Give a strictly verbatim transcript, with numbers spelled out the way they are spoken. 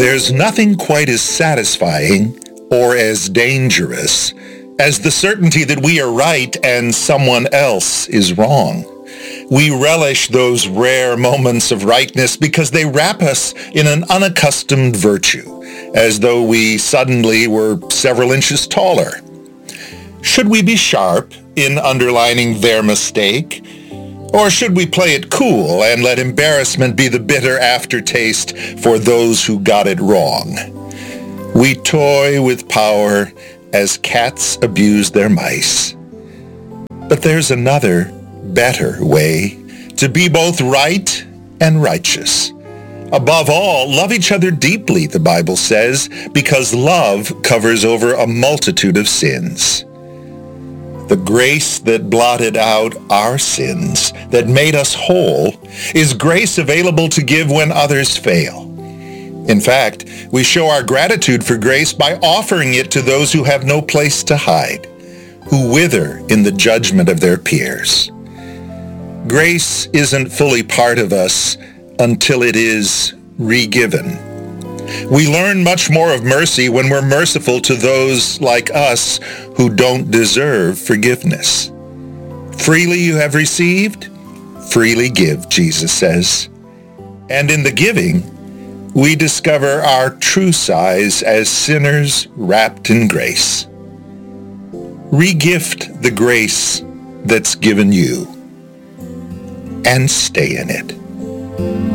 There's nothing quite as satisfying or as dangerous as the certainty that we are right and someone else is wrong. We relish those rare moments of rightness because they wrap us in an unaccustomed virtue, as though we suddenly were several inches taller. Should we be sharp in underlining their mistake? Or should we play it cool and let embarrassment be the bitter aftertaste for those who got it wrong? We toy with power as cats abuse their mice. But there's another, better way to be both right and righteous. Above all, love each other deeply, the Bible says, because love covers over a multitude of sins. The grace that blotted out our sins, that made us whole, is grace available to give when others fail. In fact, we show our gratitude for grace by offering it to those who have no place to hide, who wither in the judgment of their peers. Grace isn't fully part of us until it is re-given. We learn much more of mercy when we're merciful to those like us who don't deserve forgiveness. Freely you have received, freely give, Jesus says. And in the giving, we discover our true size as sinners wrapped in grace. Regift the grace that's given you and stay in it.